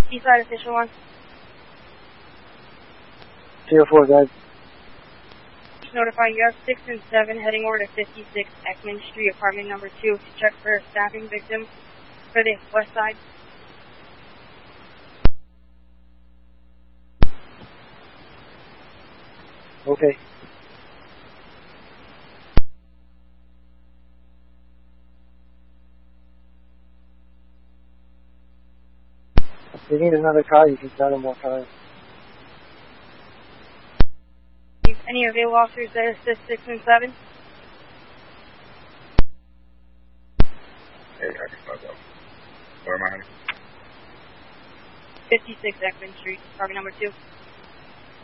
Eastside Official 1. 304, guys. Notifying you have 6 and 7 heading over to 56 Ekman Street, apartment number 2 to check for a stabbing victim for the west side. Okay. If you need another car, you can send them more cars. Any available officers that assist 6 and 7? Hey, I can start that. Where am I heading? 56 Ekman Street, apartment number 2.